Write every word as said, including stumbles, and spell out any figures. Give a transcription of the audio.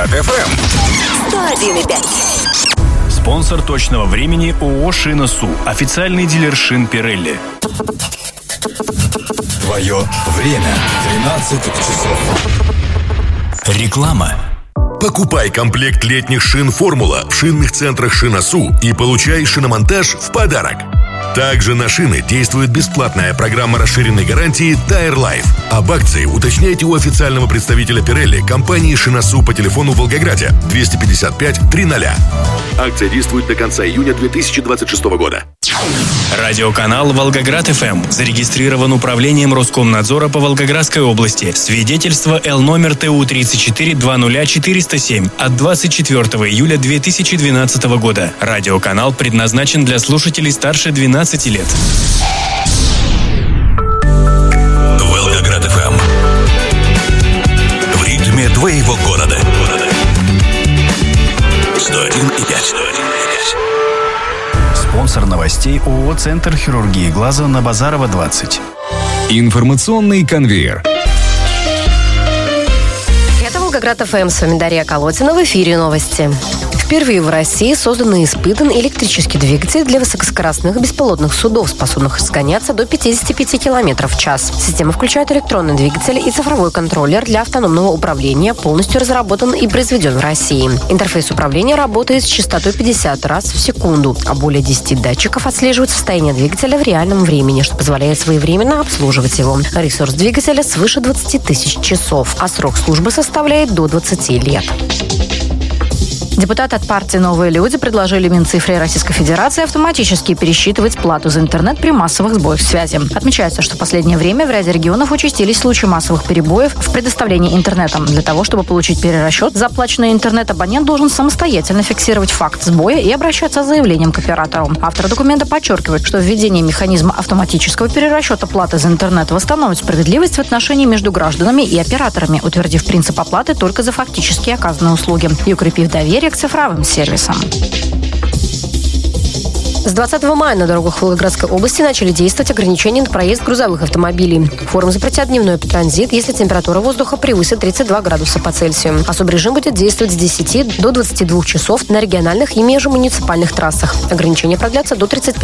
Волгоград эф эм. сто один и пять. Спонсор точного времени ООО «Шина-Су». Официальный дилер шин Pirelli. Твое время. тринадцать часов. Реклама. Покупай комплект летних шин «Формула» в шинных центрах «Шина-Су» и получай шиномонтаж в подарок. Также на шины действует бесплатная программа расширенной гарантии Tire Life. Об акции уточняйте у официального представителя Pirelli компании «Шина-Су» по телефону в Волгограде двести пятьдесят пять триста. Акция действует до конца июня две тысячи двадцать шестого года. Радиоканал «Волгоград эф эм» зарегистрирован управлением Роскомнадзора по Волгоградской области. Свидетельство Л номер Т У тридцать четыре двадцать ноль четыреста семь от двадцать четвёртого июля две тысячи двенадцатого года. Радиоканал предназначен для слушателей старше двенадцати лет. Волгоград эф эм. В ритме твоего города. сто один и пять. Спонсор новостей ООО «Центр хирургии глаза» на Базарова, двадцать. Информационный конвейер. Это Волгоград эф эм. С вами Дарья Колотина. В эфире новости. Впервые в России создан и испытан электрический двигатель для высокоскоростных беспилотных судов, способных разгоняться до пятьдесят пять километров в час. Система включает электронный двигатель и цифровой контроллер для автономного управления, полностью разработан и произведен в России. Интерфейс управления работает с частотой пятьдесят раз в секунду, а более десяти датчиков отслеживают состояние двигателя в реальном времени, что позволяет своевременно обслуживать его. Ресурс двигателя свыше двадцати тысяч часов, а срок службы составляет до двадцати лет. Депутаты от партии «Новые люди» предложили Минцифре Российской Федерации автоматически пересчитывать плату за интернет при массовых сбоях связи. Отмечается, что в последнее время в ряде регионов участились случаи массовых перебоев в предоставлении интернета. Для того, чтобы получить перерасчет за оплаченный интернет, абонент должен самостоятельно фиксировать факт сбоя и обращаться с заявлением к оператору. Автор документа подчеркивает, что введение механизма автоматического перерасчета платы за интернет восстановит справедливость в отношении между гражданами и операторами, утвердив принцип оплаты только за фактически оказанные услуги и укрепив доверие к цифровым сервисам. С двадцатого мая на дорогах Волгоградской области начали действовать ограничения на проезд грузовых автомобилей. Форум запретят дневной транзит, если температура воздуха превысит тридцать два градуса по Цельсию. Особый режим будет действовать с десяти до двадцати двух часов на региональных и межмуниципальных трассах. Ограничения продлятся до тридцать